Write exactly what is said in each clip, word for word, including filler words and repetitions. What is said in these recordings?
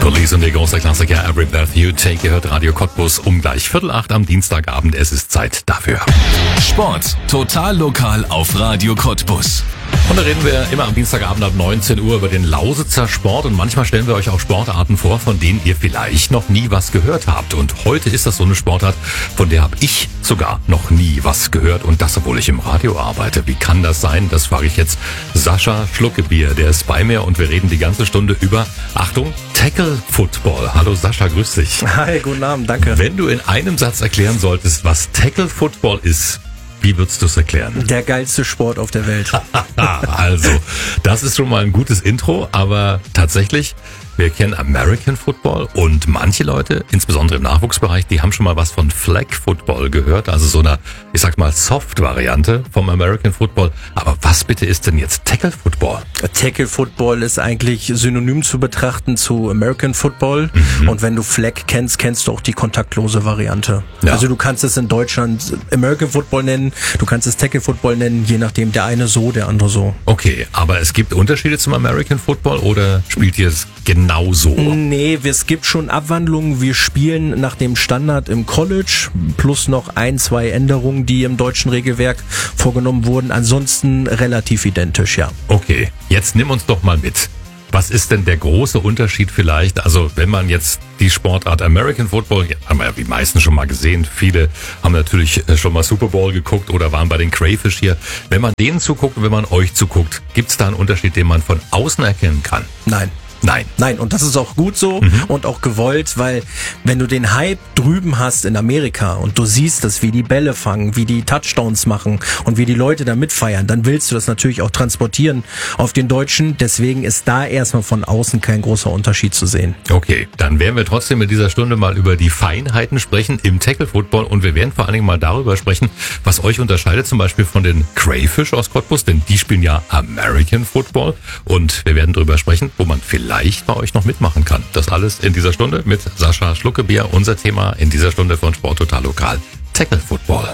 Police und der große Klassiker Every Breath You Take gehört Radio Cottbus um gleich Viertel acht am Dienstagabend. Es ist Zeit dafür. Sport total lokal auf Radio Cottbus. Und da reden wir immer am Dienstagabend ab neunzehn Uhr über den Lausitzer Sport und manchmal stellen wir euch auch Sportarten vor, von denen ihr vielleicht noch nie was gehört habt. Und heute ist das so eine Sportart, von der habe ich sogar noch nie was gehört und das, obwohl ich im Radio arbeite. Wie kann das sein? Das frage ich jetzt Sascha Schluckebier, der ist bei mir und wir reden die ganze Stunde über, Achtung, Tackle Football. Hallo Sascha, grüß dich. Hi, guten Abend, danke. Wenn du in einem Satz erklären solltest, was Tackle Football ist, wie würdest du es erklären? Der geilste Sport auf der Welt. Also, das ist schon mal ein gutes Intro, aber tatsächlich, wir kennen American Football und manche Leute, insbesondere im Nachwuchsbereich, die haben schon mal was von Flag Football gehört, also so einer, ich sag mal, Soft-Variante vom American Football. Aber was bitte ist denn jetzt Tackle Football? Tackle Football ist eigentlich synonym zu betrachten zu American Football. Mhm. Und wenn du Flag kennst, kennst du auch die kontaktlose Variante. Ja. Also du kannst es in Deutschland American Football nennen, du kannst es Tackle Football nennen, je nachdem, der eine so, der andere so. Okay, aber es gibt Unterschiede zum American Football oder spielt ihr es genauso? Nee, es gibt schon Abwandlungen. Wir spielen nach dem Standard im College plus noch ein, zwei Änderungen, die im deutschen Regelwerk vorgenommen wurden. Ansonsten relativ identisch, ja. Okay, jetzt nimm uns doch mal mit. Was ist denn der große Unterschied vielleicht? Also wenn man jetzt die Sportart American Football, haben wir ja die meisten schon mal gesehen, viele haben natürlich schon mal Super Bowl geguckt oder waren bei den Crayfish hier. Wenn man denen zuguckt und wenn man euch zuguckt, gibt es da einen Unterschied, den man von außen erkennen kann? Nein. Nein. Nein, und das ist auch gut so mhm. und auch gewollt, weil wenn du den Hype drüben hast in Amerika und du siehst das, wie die Bälle fangen, wie die Touchdowns machen und wie die Leute da mitfeiern, dann willst du das natürlich auch transportieren auf den Deutschen. Deswegen ist da erstmal von außen kein großer Unterschied zu sehen. Okay, dann werden wir trotzdem in dieser Stunde mal über die Feinheiten sprechen im Tackle Football und wir werden vor allen Dingen mal darüber sprechen, was euch unterscheidet zum Beispiel von den Crayfish aus Cottbus, denn die spielen ja American Football und wir werden darüber sprechen, wo man vielleicht leicht bei euch noch mitmachen kann. Das alles in dieser Stunde mit Sascha Schluckebier. Unser Thema in dieser Stunde von Sport total lokal. Tackle Football.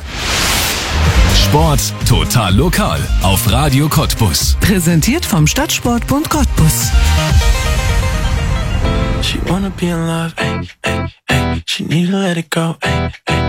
Sport total lokal auf Radio Cottbus. Präsentiert vom Stadtsportbund Cottbus. She wanna be in love, ay, ay, ay. She need to let it go, ay.